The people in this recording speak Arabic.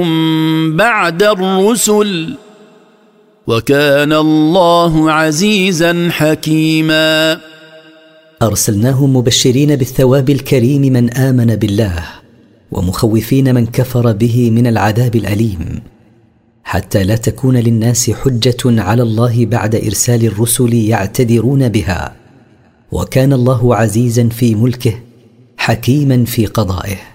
بعد الرسل وكان الله عزيزا حكيما. أرسلناه مبشرين بالثواب الكريم من آمن بالله، ومخوفين من كفر به من العذاب الأليم، حتى لا تكون للناس حجة على الله بعد إرسال الرسل يعتذرون بها. وكان الله عزيزا في ملكه، حكيما في قضائه.